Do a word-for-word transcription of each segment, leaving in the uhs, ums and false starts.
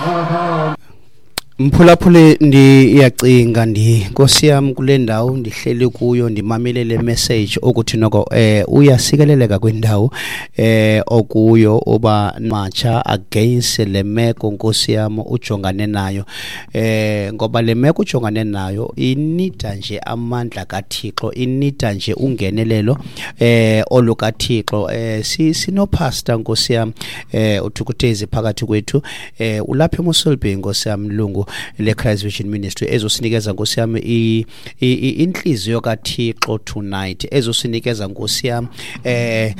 Mphulaphule ndiyacinga ndi Nkosi yami kule ndawo ndihleli kuyo ndimamele le message ukuthi noko eh uyasikeleleka kwindawo eh okuyo oba macha against le meko Nkosi yami ujongane nayo eh ngoba le meko ujongane nayo inida nje amandla kaThixo inida nje ungenelelo eh olukaThixo eh si sino pastor Nkosi yami eh uthukutezi phakathi kwethu eh ulapha eMoselby Nkosi yami Lungu le Christ Vision Ministry ezosinikeza Nkosi yami inhliziyo kaThixo tonight ezosinikeza Nkosi yami eh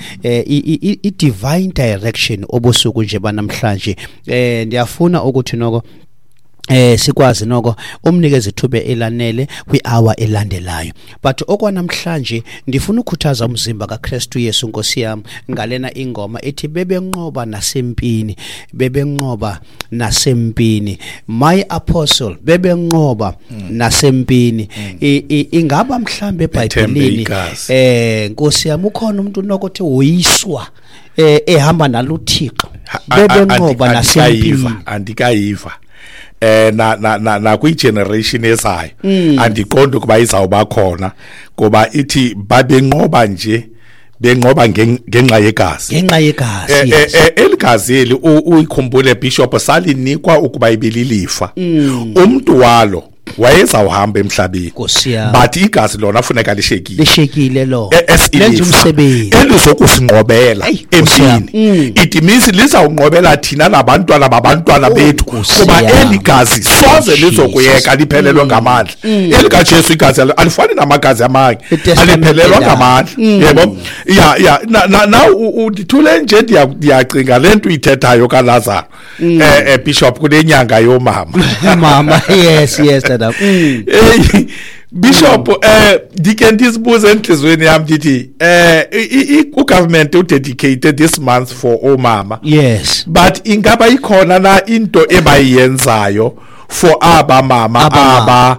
i divine direction obusuku nje banamhlanje eh ndiyafuna ukuthi noko eh sikwazi noko umnikeze ithuba elanele kwi-hour elandelayo but okwanamhlanje ndifuna ukukhuthaza umzimba kaKristu Yesu Nkosi yami ngalena ingoma ethi bebenqoba nasempini bebenqoba nasempini my apostle bebenqoba mm. nasempini mm. ingaba mhlambe eBhayibhelini eh Nkosi yami ukhona umuntu nokuthi uyiswa eh ehamba naluThixo bebenqoba nasempini andikayiva eh na na na, na kwi generation esayo mm. andiqonda kuba izawuba khona ngoba ithi babenqoba nje benqoba ngenxa yegazi ngenxa yegazi eh, yes. eh, eh, eligazeli uyikhumbule bishop salinikwa ukuba ibililifa mm. umuntu walo wayezawuhamba emhlabeni but igazi lona afuneka lishekile lishekile lo lenza umsebenzi elizokusinqobela empini itimisi lizawunqobela thina labantwana babantwana bethu kuba eligazi soze lizokuyeka liphelelwe ngamandla elika Jesu igazi alifani namagazi amanye aliphelelwa ngamandla yebo ya ya na udithule nje ndiyacinga lento ithethayo kaLazarus eh bishop kunenyanga yomama mama yes yes Mm. Hey, Bishop eh dikendizibuza enhlizweni yami ndithi eh i government u dedicated this month for omama yes but ingaba ikhona na into ebayenzayo for aba mama aba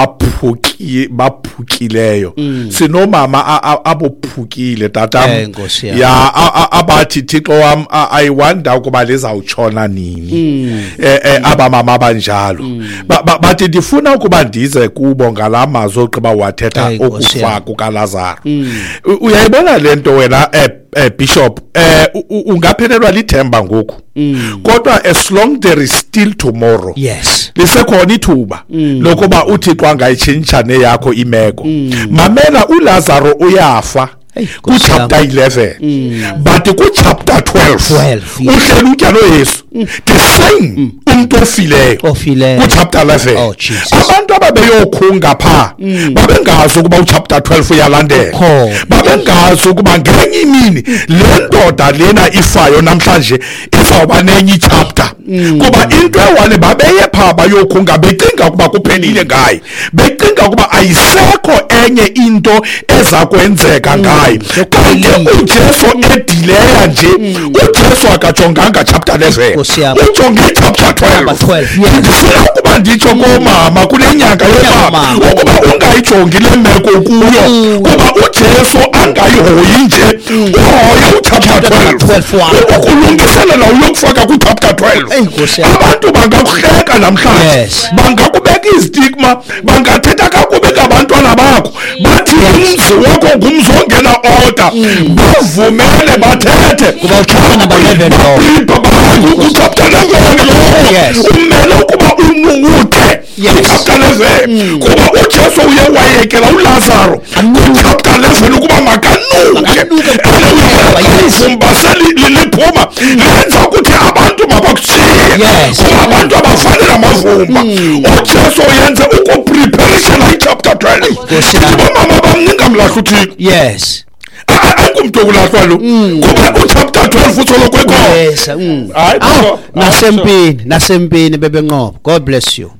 baphuki baphukileyo mm. sinomama abophukile tata hey, ya abathi Thixo wami I wonder ukuba lezawutshona nini mm. eh, eh aba mama abanjalo mm. bathi ndifuna ukuba ndize kubo ngalamazwi oqiba wathetha hey, okufa kukaLazarus mm. uyayibona lento wena eh eh bishop eh ungaphelelwa lithemba ngoku mm. kodwa as long there is still tomorrow yes lisekhona ithuba mm. lokuba uThixo angayitshintsha neyakho imeko mm. mamela uLazarus uyafa ku chapter eleven mm. but ku chapter twelve uhlelo utyalo Yesu the same umuntu ofileyo ofileyo ku chapter eleven oh Jesus abantu ababeyokhunga pha babengazi ukuba u chapter twelve uyalandela babengazi ukuba ngenye imini le ndoda lena ifayo namhlanje izawuba nenye chapter kuba into ewale babeye pha bayokhunga becinga ukuba kuphelile ngaye becinga ukuba ayisekho enye into eza kwenzeka ngaye kanti uJesu edileya nje uJesu akajonganga chapter eleven ujonge chapter twelve ukuba nditsho komama kulenyanga yomama ukuba ungayijongi le meko kuyo kuba uJesu angayihoyi nje uhoya uchapter twelve ukulungiselela uyokufaka ku chapter twelve abantu bangakuhleka namhlanje bangakubeka izistigma bangathetha kakubi kabantwana bakho bathi umzi wakho ngumzongena order bavumele bathethe kuba uchapter eleven lo ku chapter eleven lo umele ukuba umunguthe chapter eleven kuba uJesu uye wayekela uLazarus ku chapter eleven ukuba makanuke uvumba seliphuma lenza ukuthi abantu mabakusiye kuba abantu abafanele amavumba uJesu yenze ukupreparation ichapter twelve mama bamninga mlahla uThixo yes akumntu okulahlwa lo kuba u chapter twelve utholo kwekho yes hayi nasempini nasempini bebenqoba God bless you.